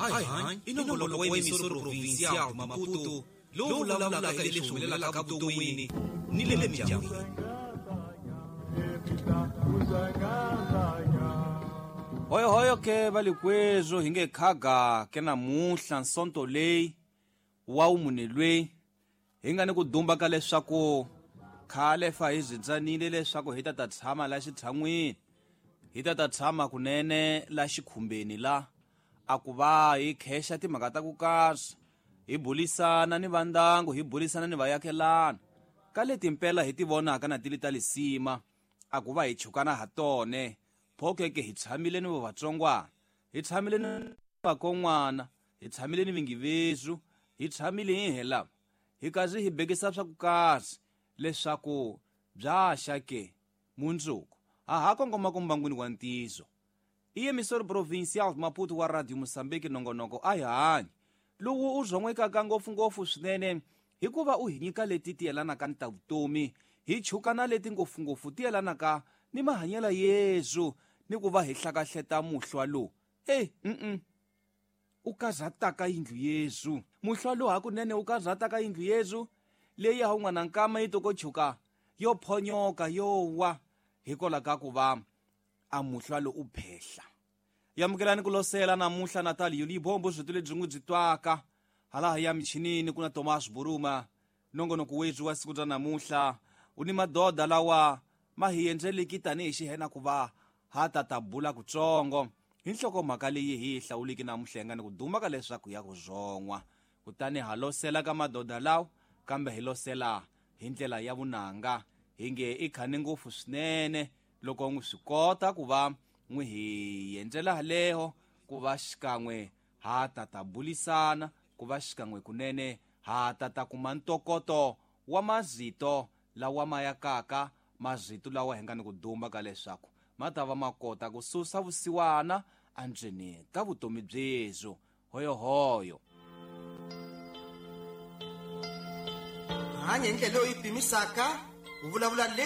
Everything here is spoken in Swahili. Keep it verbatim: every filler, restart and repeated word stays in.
Hai hai, inombolo wa emisoro provincial Maputo, lo la la la ka ileshumelela ka butomwini, ni le mjambo. Hoyo hoyo ke balikwezo hinge khaga ke namuhla nsonto leyi wa umunelwe hingane ku dumba ka leswaku khale fa hi zindzanile leswaku hi ta ta tshama la xitshan'wini hi ta ta tshama kunene la xikhumbeni la a ku va hi khesha timhaka ta ku kasa hi bulisana ni vandyangu hi bulisana ni vayakelana ka leti mpela hi ti vonaka na tili ta lisima a ku va hi chukana ha tone phokeke hi tshamile ni vatsongwana hi tshamile ni vakon'wana hi tshamile ni vingivezu hi tshamile hi hela hi kazi hi bekisa swa ku kasi leswaku byaxa ke mundzuku a ha kongoma kombangwini wa ntizo iye emisoro provincial Maputo wa Radio Mosambiki nongonoko a hi hanyi lowu u zhon'wekaka ngopfungopfu swinene hikuva u hi nyika leti ti yelanaka ni ta vutomi hi chukana leti ngopfungopfu ti yelanaka ni mahanyela Yesu ni ku va hi hlakahleta muhlwa lowu hey mm u kazataka yindlu Yesu muhlwa lowu hakunene u kazataka yindlu Yesu leyi ha un'wana nkama yi toko chuka yo phonyoka yo wa hikola ka ku va a muhlwa lowu u phehla yamukelani ku losela namuhla Natali yuli bombo zwitu lebyi n'wi byi twaka halaha ya michinini kuna Thomas Buruma nongonoko wetu wa siku ta namuhla u ni madoda lawa ma hi endzeleki tanihi xihena ku va ha tata bula kutsongo hi nhlokomhaka leyi hi hlawuliki namuhlenga ni ku duma ka leswaku ya ku zhon'wa kutani ha losela ka madoda lawa kambe hi losela hi ndlela ya vunanga hi nge i khani ngopfu swinene loko n'wi swi kota ku va n'wi hi endlela haleho ku va xikan'we ha tata bulisana ku va xikan'we kunene ha tata kuma ntokoto wa mazito lawa ma yakaka mazito lawa hi nga ni ku duma ka leswaku ma ta va ma kota ku susa vusiwana andzeni ka vutomi byezu hoyohoyo hanya ndlela yo yipimisaka u vulavula